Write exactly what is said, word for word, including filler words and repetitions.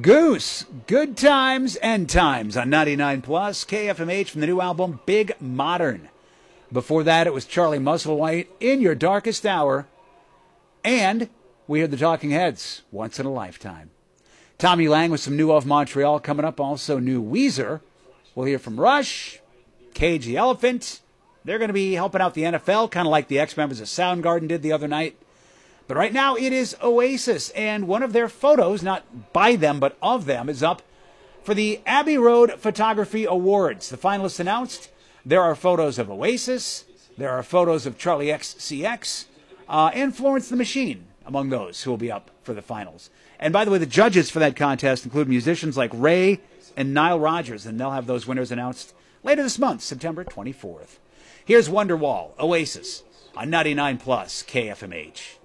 Goose, Good Times and Times on ninety-nine plus K F M H from the new album Big Modern. Before that, it was Charlie Musselwhite, In Your Darkest Hour. And we heard the Talking Heads, Once in a Lifetime. Tommy Lang with some new of Montreal coming up. Also new Weezer. We'll hear from Rush, Cage the Elephant. They're going to be helping out the N F L, kind of like the ex-members of Soundgarden did the other night. But right now it is Oasis, and one of their photos, not by them but of them, is up for the Abbey Road Photography Awards. The finalists announced. There are photos of Oasis, there are photos of Charlie X C X, uh, and Florence the Machine among those who will be up for the finals. And by the way, the judges for that contest include musicians like Ray and Nile Rodgers, and they'll have those winners announced later this month, September twenty-fourth. Here's Wonderwall, Oasis, on ninety-nine plus K F M H.